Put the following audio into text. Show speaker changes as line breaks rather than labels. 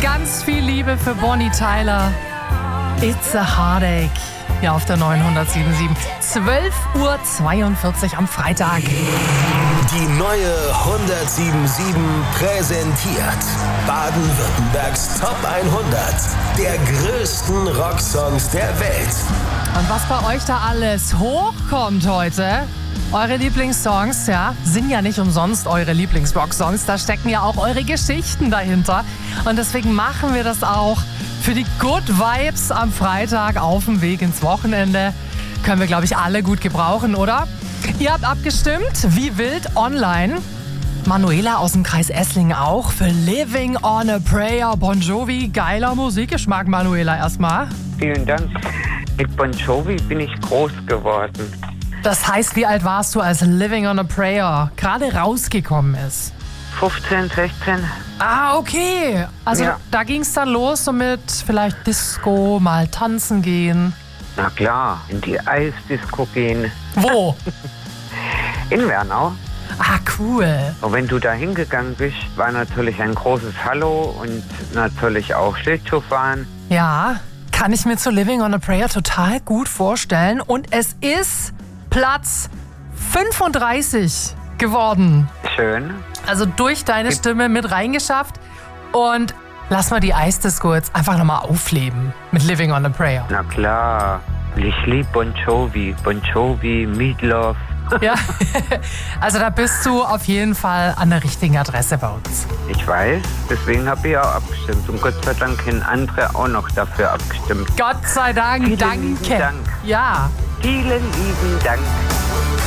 ganz viel Liebe für Bonnie Tyler. It's a Heartache. Hier auf der 907.7. 12:42 Uhr am Freitag.
Die neue 107.7 präsentiert Baden-Württembergs Top 100 der größten Rocksongs der Welt.
Und was bei euch da alles hochkommt heute, eure Lieblingssongs, ja, sind ja nicht umsonst eure Lieblingsrocksongs. Da stecken ja auch eure Geschichten dahinter. Und deswegen machen wir das auch für die Good Vibes am Freitag auf dem Weg ins Wochenende. Können wir, glaube ich, alle gut gebrauchen, oder? Ihr habt abgestimmt, wie wild online. Manuela aus dem Kreis Esslingen auch für Living on a Prayer. Bon Jovi, geiler Musikgeschmack, Manuela, erstmal.
Vielen Dank. Mit Bon Jovi bin ich groß geworden.
Das heißt, wie alt warst du, als Living on a Prayer gerade rausgekommen ist?
15, 16.
Ah, okay. Also
Ja.
da ging es dann los, so mit vielleicht Disco, mal tanzen gehen.
Na klar, in die Eisdisco gehen.
Wo?
In Wernau.
Ah, cool.
Und wenn du da hingegangen bist, war natürlich ein großes Hallo und natürlich auch Schlittschuhfahren.
Ja, kann ich mir zu Living on a Prayer total gut vorstellen. Und es ist Platz 35 geworden.
Schön.
Also durch deine Stimme mit reingeschafft. Und lass mal die Eisdisco jetzt einfach nochmal aufleben mit Living on a Prayer.
Na klar. Ich liebe Bon Jovi. Bon Jovi, Meatloaf.
Ja, also da bist du auf jeden Fall an der richtigen Adresse bei uns.
Ich weiß, deswegen habe ich auch abgestimmt. Und Gott sei Dank haben andere auch noch dafür abgestimmt.
Gott sei Dank,
Vielen
danke.
lieben Dank.
Ja.
Vielen lieben Dank.